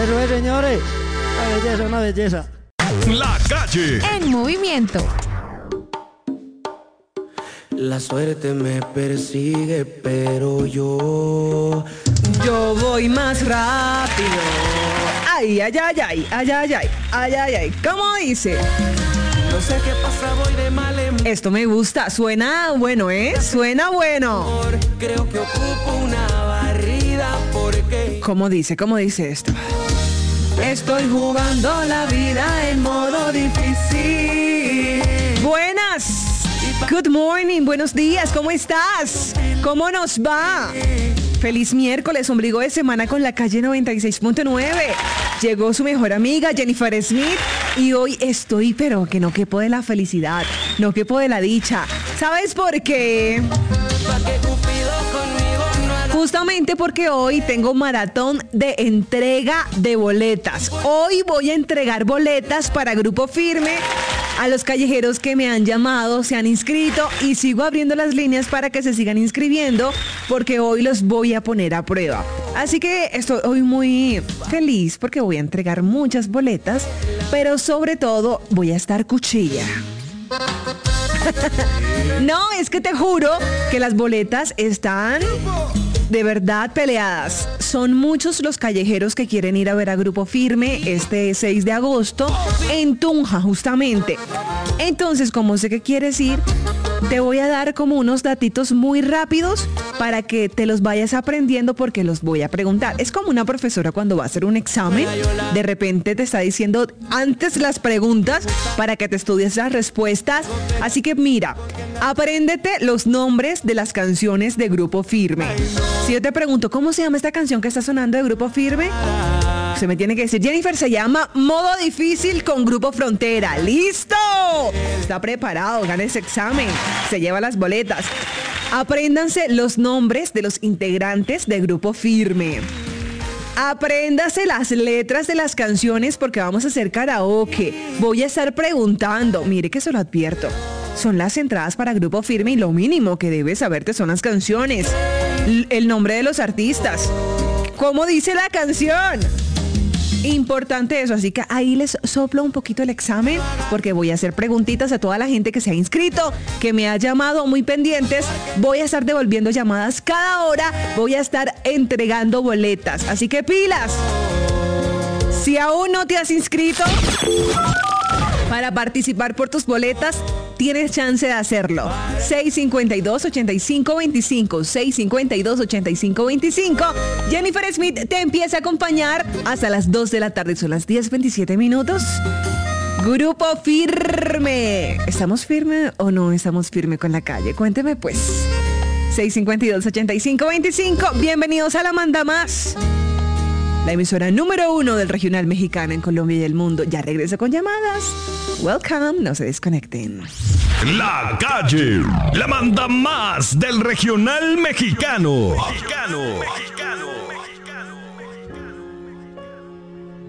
Eso es, señores. Una belleza. La Calle. En movimiento. La suerte me persigue, pero yo voy más rápido. Ay, ay, ay, ay, ay, ay, ay, ay, ay, ay. ¿Cómo dice? No sé qué pasa, voy de mal en Esto me gusta, suena bueno, ¿eh? Suena bueno. peor. Creo que ocupo una barrida porque ¿Cómo dice esto? estoy jugando la vida en modo difícil. Buenas. Good morning, buenos días, ¿cómo estás? ¿Cómo nos va? Feliz miércoles, ombligo de semana con La Calle 96.9. Llegó su mejor amiga Jennifer Smith y hoy estoy, pero que no quepo de la felicidad, no quepo de la dicha. ¿Sabes por qué? Pa' que Cupido conmigo no haga. Justamente porque hoy tengo maratón de entrega de boletas. Hoy voy a entregar boletas para Grupo Firme a los callejeros que me han llamado, se han inscrito y sigo abriendo las líneas para que se sigan inscribiendo porque hoy los voy a poner a prueba. Así que estoy hoy muy feliz porque voy a entregar muchas boletas, pero sobre todo voy a estar cuchilla. No, es que te juro que las boletas están de verdad peleadas. Son muchos los callejeros que quieren ir a ver a Grupo Firme este 6 de agosto en Tunja, justamente. Entonces, como sé que quieres ir, te voy a dar como unos datitos muy rápidos para que te los vayas aprendiendo porque los voy a preguntar. Es como una profesora cuando va a hacer un examen, de repente te está diciendo antes las preguntas para que te estudies las respuestas. Así que mira, apréndete los nombres de las canciones de Grupo Firme. Si yo te pregunto, ¿cómo se llama esta canción que está sonando de Grupo Firme? Se me tiene que decir, Jennifer, se llama Modo Difícil con Grupo Frontera. ¡Listo! Está preparado, gana ese examen, se lleva las boletas. Apréndanse los nombres de los integrantes de Grupo Firme. Apréndase las letras de las canciones porque vamos a hacer karaoke. Voy a estar preguntando, mire que se lo advierto. Son las entradas para Grupo Firme y lo mínimo que debes saberte son las canciones. El nombre de los artistas. ¿Cómo dice la canción? Importante eso, así que ahí les soplo un poquito el examen porque voy a hacer preguntitas a toda la gente que se ha inscrito, que me ha llamado, muy pendientes. Voy a estar devolviendo llamadas cada hora, voy a estar entregando boletas, así que pilas. Si aún no te has inscrito para participar por tus boletas, tienes chance de hacerlo. 652-8525, 652-8525. Jennifer Smith te empieza a acompañar hasta las 2 de la tarde. Son las 10:27 minutos. Grupo Firme. ¿Estamos firme o no estamos firme con La Calle? Cuénteme pues. 652-8525. Bienvenidos a La Manda Más, la emisora número 1 del regional mexicano en Colombia y el mundo. Ya regreso con llamadas. Welcome, no se desconecten. La Calle. La Manda Más del regional mexicano.